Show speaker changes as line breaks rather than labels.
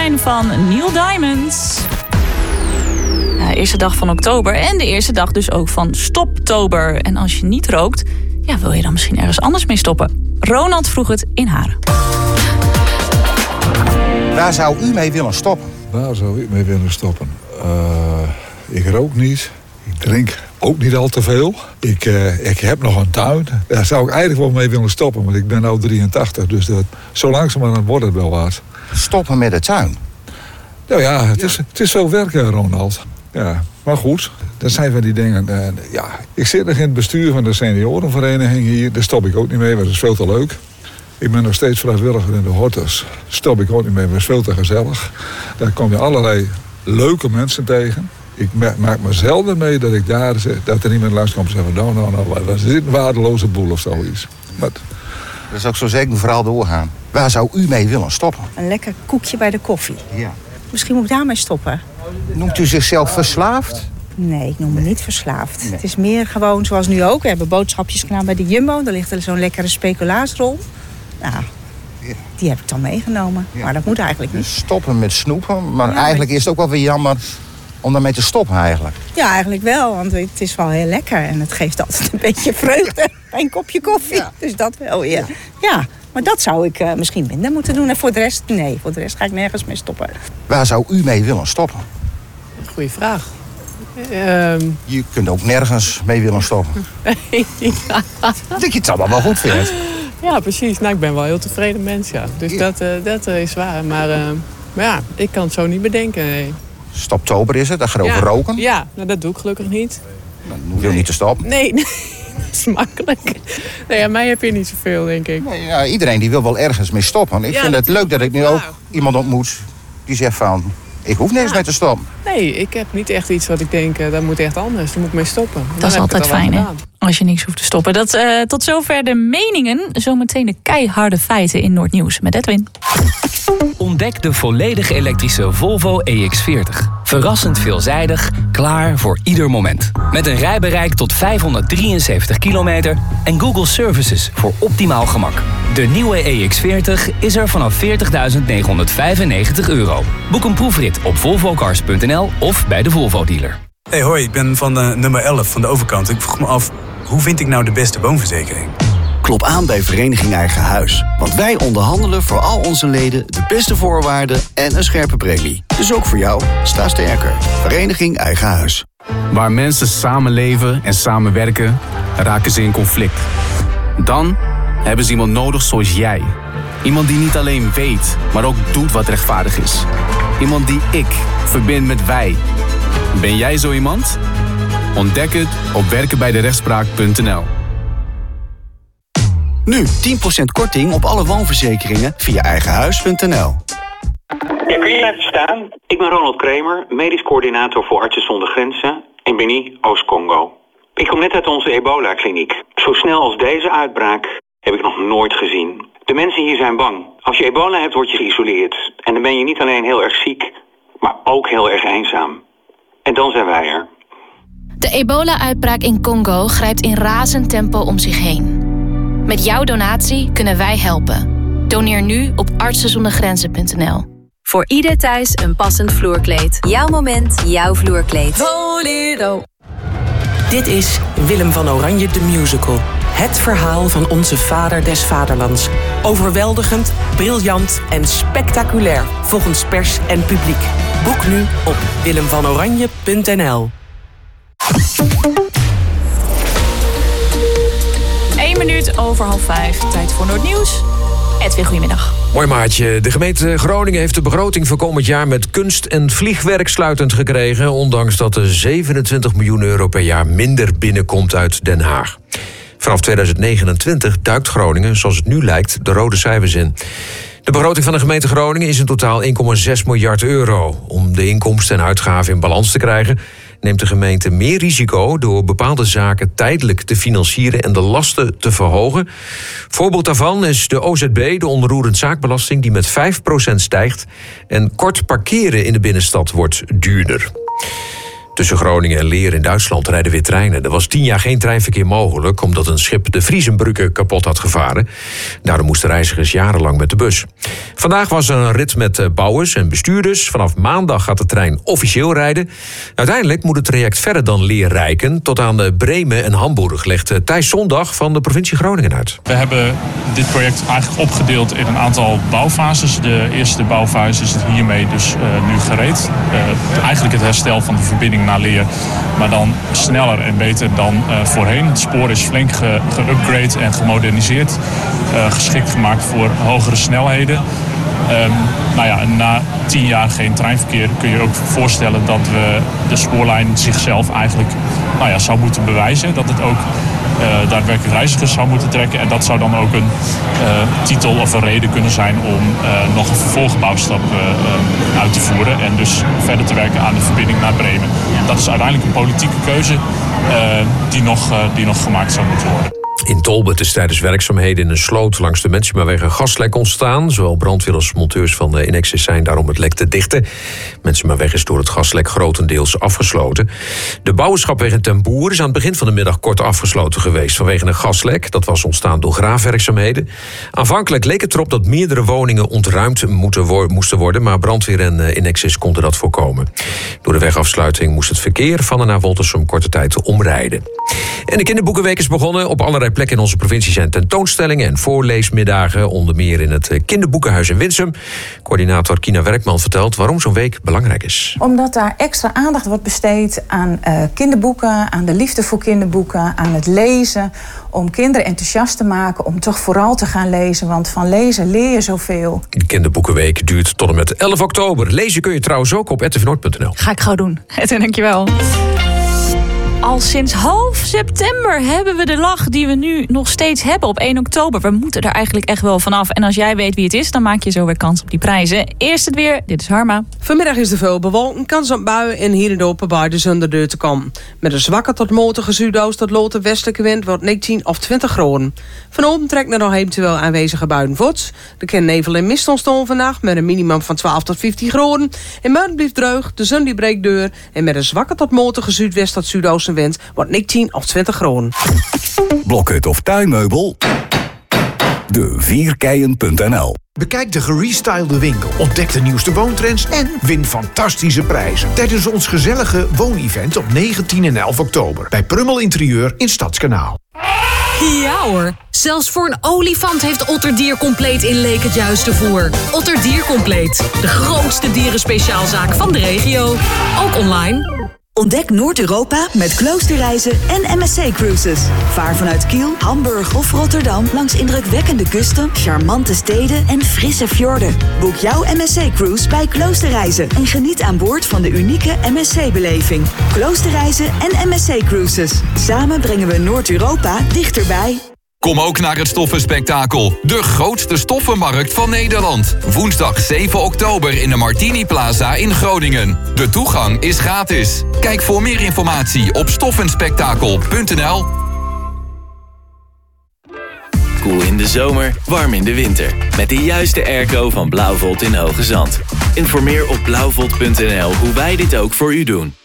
Sunshine van Neil Diamond. Eerste dag van oktober en de eerste dag dus ook van Stoptober. En als je niet rookt, wil je dan misschien ergens anders mee stoppen? Ronald vroeg het in Haren.
Waar zou u mee willen stoppen?
Waar zou ik mee willen stoppen? Ik rook niet. Ik drink ook niet al te veel. Ik heb nog een tuin. Daar zou ik eigenlijk wel mee willen stoppen. Want ik ben nu 83. Dus zo langzamerhand wordt het wel wat.
Stoppen met de tuin?
Nou ja, het is veel werken, Ronald. Ja, maar goed, dat zijn van die dingen. Ik zit nog in het bestuur van de seniorenvereniging hier. Daar stop ik ook niet mee, want dat is veel te leuk. Ik ben nog steeds vrijwilliger in de hortus. Stop ik ook niet mee, want dat is veel te gezellig. Daar kom je allerlei leuke mensen tegen. Ik maak me zelden mee dat ik daar zeg, dat er iemand langs komt en zegt van nou, dat is een waardeloze boel of zoiets. Maar
dat is ook zo zeker vooral doorgaan. Waar zou u mee willen stoppen?
Een lekker koekje bij de koffie.
Ja.
Misschien moet ik daarmee stoppen.
Noemt u zichzelf verslaafd?
Nee, ik noem me niet verslaafd.
Nee.
Het is meer gewoon zoals nu ook. We hebben boodschapjes gedaan bij de Jumbo. Daar ligt er zo'n lekkere speculaasrol. Nou, die heb ik dan meegenomen. Ja. Maar dat moet eigenlijk niet.
Dus stoppen met snoepen. Maar eigenlijk is het ook wel weer jammer om daarmee te stoppen eigenlijk.
Ja, eigenlijk wel. Want het is wel heel lekker. En het geeft altijd een beetje vreugde bij een kopje koffie. Ja. Dus dat wel, ja. Maar dat zou ik misschien minder moeten doen. En voor de rest, nee. Voor de rest ga ik nergens mee stoppen.
Waar zou u mee willen stoppen?
Goeie vraag.
Je kunt ook nergens mee willen stoppen. Ik denk dat je het allemaal wel goed vindt.
Ja, precies. Nou, ik ben wel een heel tevreden mens, ja. Dus dat is waar. Maar ja, ik kan het zo niet bedenken, nee.
Stoptober is het, dat gaat over roken?
Ja, nou, dat doe ik gelukkig niet.
Dan hoef je niet te stoppen.
Nee, dat is makkelijk. Nee, aan mij heb je niet zoveel, denk ik.
Nee, ja, iedereen die wil wel ergens mee stoppen. Ik vind het leuk dat ik nu ook iemand ontmoet die zegt van, ik hoef nergens mee te stoppen.
Nee, ik heb niet echt iets wat ik denk, dat moet echt anders. Daar moet ik mee stoppen.
Dat is altijd fijn, hè? Als je niks hoeft te stoppen. Tot zover de meningen. Zometeen de keiharde feiten in Noordnieuws met Edwin.
Ontdek de volledig elektrische Volvo EX40. Verrassend veelzijdig, klaar voor ieder moment. Met een rijbereik tot 573 kilometer en Google Services voor optimaal gemak. De nieuwe EX40 is er vanaf €40.995. Boek een proefrit op volvocars.nl of bij de Volvo-dealer.
Hey, hoi, ik ben van nummer 11 van de overkant. Ik vroeg me af, hoe vind ik nou de beste woonverzekering?
Klop aan bij Vereniging Eigen Huis. Want wij onderhandelen voor al onze leden de beste voorwaarden en een scherpe premie. Dus ook voor jou, sta sterker. Vereniging Eigen Huis.
Waar mensen samenleven en samenwerken, raken ze in conflict. Dan hebben ze iemand nodig zoals jij. Iemand die niet alleen weet, maar ook doet wat rechtvaardig is. Iemand die ik verbind met wij. Ben jij zo iemand? Ontdek het op werkenbijderechtspraak.nl.
Nu 10% korting op alle woonverzekeringen via eigenhuis.nl.
Ja, kun je even staan? Ik ben Ronald Kramer, medisch coördinator voor Artsen zonder Grenzen in Beni, Oost-Congo. Ik kom net uit onze ebola-kliniek. Zo snel als deze uitbraak heb ik nog nooit gezien. De mensen hier zijn bang. Als je ebola hebt, word je geïsoleerd. En dan ben je niet alleen heel erg ziek, maar ook heel erg eenzaam. En dan zijn wij er.
De ebola-uitbraak in Congo grijpt in razend tempo om zich heen. Met jouw donatie kunnen wij helpen. Doneer nu op artsenzondergrenzen.nl.
Voor ieder thuis een passend vloerkleed. Jouw moment, jouw vloerkleed.
Volero. Dit is Willem van Oranje de Musical. Het verhaal van onze vader des vaderlands. Overweldigend, briljant en spectaculair. Volgens pers en publiek. Boek nu op willemvanoranje.nl.
1 minuut over 4:30. Tijd voor Noordnieuws. Edwin, goedemiddag.
Mooi maatje. De gemeente Groningen heeft de begroting voor komend jaar met kunst en vliegwerk sluitend gekregen, ondanks dat er €27 miljoen per jaar minder binnenkomt uit Den Haag. Vanaf 2029 duikt Groningen, zoals het nu lijkt, de rode cijfers in. De begroting van de gemeente Groningen is in totaal €1,6 miljard. Om de inkomsten en uitgaven in balans te krijgen, neemt de gemeente meer risico door bepaalde zaken tijdelijk te financieren en de lasten te verhogen. Voorbeeld daarvan is de OZB, de onroerend zaakbelasting, die met 5% stijgt. En kort parkeren in de binnenstad wordt duurder. Tussen Groningen en Leer in Duitsland rijden weer treinen. Er was 10 jaar geen treinverkeer mogelijk, omdat een schip de Friesenbrücke kapot had gevaren. Daardoor moesten reizigers jarenlang met de bus. Vandaag was er een rit met bouwers en bestuurders. Vanaf maandag gaat de trein officieel rijden. Uiteindelijk moet het traject verder dan Leer reiken, tot aan Bremen en Hamburg, legt Thijs Zondag van de provincie Groningen uit.
We hebben dit project eigenlijk opgedeeld in een aantal bouwfases. De eerste bouwfase is hiermee dus nu gereed. Eigenlijk het herstel van de verbinding naar Leer, maar dan sneller en beter dan voorheen. Het spoor is flink geupgrade en gemoderniseerd. Geschikt gemaakt voor hogere snelheden. Na 10 jaar geen treinverkeer kun je ook voorstellen dat we de spoorlijn zichzelf eigenlijk zou moeten bewijzen. Dat het ook daadwerkelijk reizigers zou moeten trekken. En dat zou dan ook een titel of een reden kunnen zijn om nog een vervolgbouwstap uit te voeren. En dus verder te werken aan de verbinding naar Bremen. Dat is uiteindelijk een politieke keuze die nog gemaakt zou moeten worden.
In Tolbert is tijdens werkzaamheden in een sloot langs de Mensimerweg een gaslek ontstaan. Zowel brandweer als monteurs van de Inexis zijn daarom het lek te dichten. Mensimerweg is door het gaslek grotendeels afgesloten. De Bouwerschapweg in Ten Boer is aan het begin van de middag kort afgesloten geweest vanwege een gaslek. Dat was ontstaan door graafwerkzaamheden. Aanvankelijk leek het erop dat meerdere woningen ontruimd moesten worden, maar brandweer en Inexis konden dat voorkomen. Door de wegafsluiting moest het verkeer van en naar Woltersum korte tijd omrijden. En de kinderboekenweek is begonnen. Op allerlei plekken in onze provincie zijn tentoonstellingen en voorleesmiddagen, onder meer in het kinderboekenhuis in Winsum. Coördinator Kina Werkman vertelt waarom zo'n week belangrijk is.
Omdat daar extra aandacht wordt besteed aan kinderboeken, aan de liefde voor kinderboeken, aan het lezen, om kinderen enthousiast te maken, om toch vooral te gaan lezen, want van lezen leer je zoveel.
De kinderboekenweek duurt tot en met 11 oktober. Lezen kun je trouwens ook op rtvnoord.nl.
Ga ik gauw doen. Dankjewel. Al sinds half september hebben we de lach die we nu nog steeds hebben op 1 oktober. We moeten er eigenlijk echt wel vanaf. En als jij weet wie het is, dan maak je zo weer kans op die prijzen. Eerst het weer, dit is Harma.
Vanmiddag is er veel bewolking, kans op buien en hier en daar bij de zon de deur te komen. Met een zwakke tot matige zuidoost tot lote westelijke wind wordt 19 of 20 graden. Vanavond trekt naar nog eventueel aanwezige buien voort. Er kan nevel en mist ontstaan vannacht met een minimum van 12 tot 15 graden. En morgen blijft droog, de zon die breekt deur en met een zwakke tot matige zuidwest tot zuidoostenwind wordt 19 of 20 graden.
Blokhut of tuinmeubel? De4keien.nl.
Bekijk de gerestylede winkel, ontdek de nieuwste woontrends en win fantastische prijzen tijdens ons gezellige woonevent op 19 en 11 oktober bij Prummel Interieur in Stadskanaal.
Ja hoor, zelfs voor een olifant heeft Otterdier Compleet in Leek het juiste voer. Otterdier Compleet, de grootste dierenspeciaalzaak van de regio. Ook online.
Ontdek Noord-Europa met Kloosterreizen en MSC Cruises. Vaar vanuit Kiel, Hamburg of Rotterdam langs indrukwekkende kusten, charmante steden en frisse fjorden. Boek jouw MSC-cruise bij Kloosterreizen en geniet aan boord van de unieke MSC-beleving. Kloosterreizen en MSC Cruises. Samen brengen we Noord-Europa dichterbij.
Kom ook naar het Stoffenspektakel, de grootste stoffenmarkt van Nederland. Woensdag 7 oktober in de Martini Plaza in Groningen. De toegang is gratis. Kijk voor meer informatie op stoffenspektakel.nl.
Koel in de zomer, warm in de winter. Met de juiste airco van Blauwvolt in Hoge Zand. Informeer op blauwvolt.nl hoe wij dit ook voor u doen.